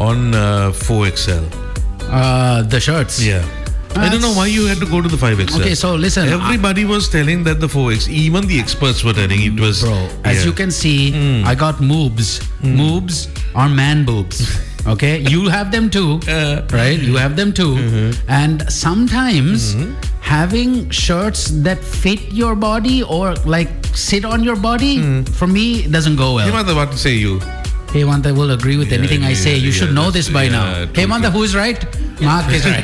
on 4XL. The shirts. Yeah. I don't know why you had to go to the 5XL. Okay, so listen. Everybody was telling that the 4X, even the experts were telling it was. Bro, as you can see, I got moobs. Moobs are man boobs. Okay, you have them too, right? You have them too. And sometimes having shirts that fit your body or like sit on your body, for me, doesnh go well. Hemanta, what to say you? Hemanta will agree with anything I say. You should know this by now. Hemanta, who is right? Mark is right.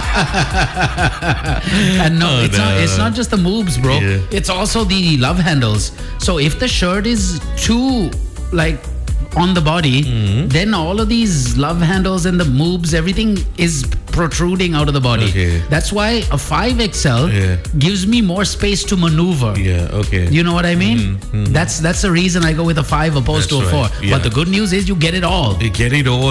And no, it's not just the moves, bro. Yeah. It's also the love handles. So if the shirt is too like on the body, then all of these love handles and the moves, everything is protruding out of the body. Okay. That's why a 5XL gives me more space to maneuver. Yeah, okay. You know what I mean? That's the reason I go with a 5 opposed to a 4. Yeah. But the good news is you get it all. You get it all.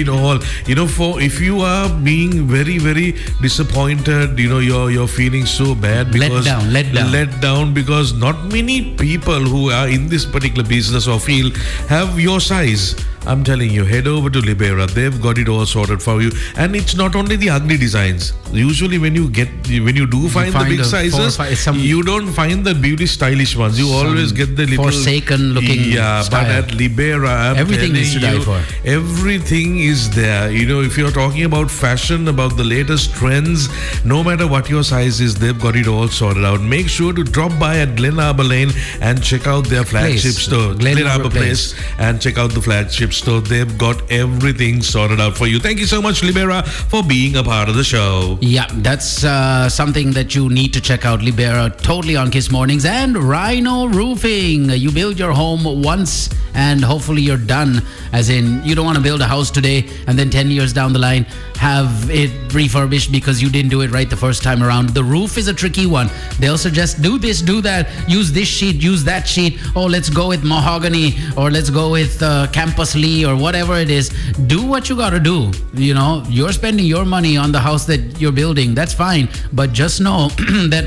You know, if you are being very, very disappointed, you know, you're feeling so bad because let down because not many people who are in this particular business or field have your size. I'm telling you, head over to Libera. They've got it all sorted for you. And it's not only the ugly designs. Usually when you do find the big sizes, you don't find the beauty stylish ones. You always get the little forsaken looking style. But at Libera, everything is to die for. Everything is there. You know, if you're talking about fashion, about the latest trends, no matter what your size is, they've got it all sorted out. Make sure to drop by at Glen Arbor Lane and check out their flagship store. Glen Arbor Place. And check out the flagship store. They've got everything sorted out for you. Thank you so much, Libera, for being a part of the show. Yeah, that's something that you need to check out. Libera, totally on Kiss Mornings. And Rhino Roofing. You build your home once and hopefully you're done. As in, you don't want to build a house today and then 10 years down the line have it refurbished because you didn't do it right the first time around. The roof is a tricky one. They'll suggest do this, do that, use this sheet, use that sheet. Oh, let's go with mahogany or let's go with campus lee or whatever it is. Do what you got to do. You know, you're spending your money on the house that you're building. That's fine. But just know that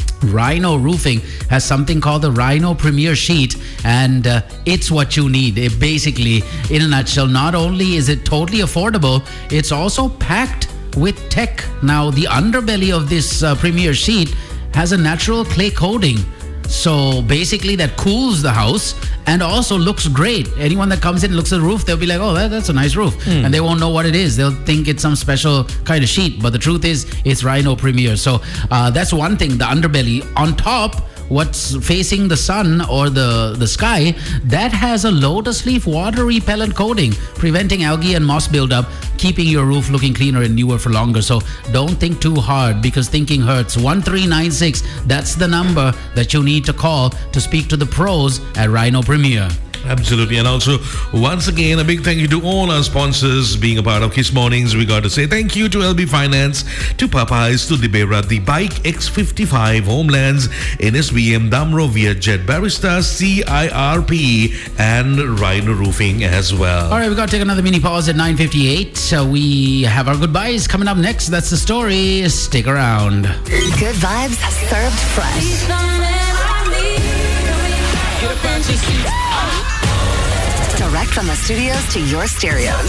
Rhino Roofing has something called the Rhino Premier Sheet, and it's what you need. It basically, in a nutshell, not only is it totally affordable, it's also packed with tech. Now, the underbelly of this Premier Sheet has a natural clay coating. So basically that cools the house and also looks great. Anyone that comes in and looks at the roof, they'll be like, oh, that's a nice roof. And they won't know what it is. They'll think it's some special kind of sheet. But the truth is, it's Rhino Premier. So that's one thing, the underbelly. On top, what's facing the sun or the sky, that has a lotus leaf water repellent coating, preventing algae and moss buildup, keeping your roof looking cleaner and newer for longer. So don't think too hard because thinking hurts. 1396, that's the number that you need to call to speak to the pros at Rhino Premier. Absolutely. And also, once again, a big thank you to all our sponsors being a part of Kiss Mornings. We got to say thank you to LB Finance, to Popeyes, to Libera, the Bike X55, Homelands, NSBM, Damro, Vietjet, Barista, CIRP, and Rhino Roofing as well. All right, we got to take another mini pause at 9:58. So we have our goodbyes coming up next. That's the story. Stick around. Good vibes served fresh. Direct from the studios to your stereos.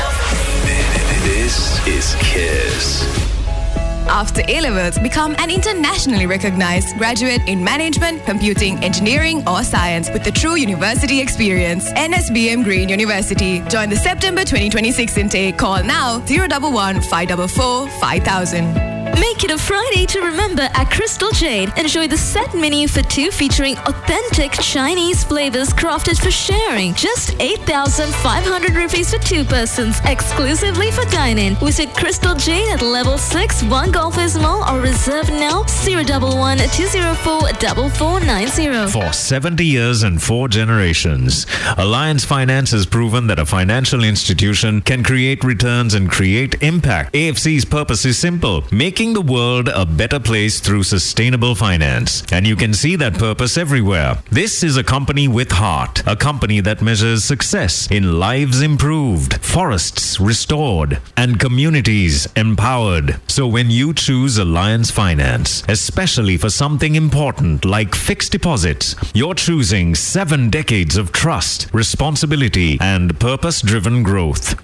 This is Kiss. After A-levels, become an internationally recognized graduate in management, computing, engineering, or science with a true university experience. NSBM Green University. Join the September 2026 intake. Call now 011 544 5000. Make it a Friday to remember at Crystal Jade. Enjoy the set menu for two featuring authentic Chinese flavors crafted for sharing. Just 8,500 rupees for two persons, exclusively for dine-in. Visit Crystal Jade at level 6, 1 Golfers Mall or reserve now 011 204 4490. For 70 years and 4 generations, Alliance Finance has proven that a financial institution can create returns and create impact. AFC's purpose is simple: making the world a better place through sustainable finance. And you can see that purpose everywhere. This is a company with heart, a company that measures success in lives improved, forests restored, and communities empowered. So when you choose Alliance Finance, especially for something important like fixed deposits, you're choosing 7 decades of trust, responsibility, and purpose-driven growth.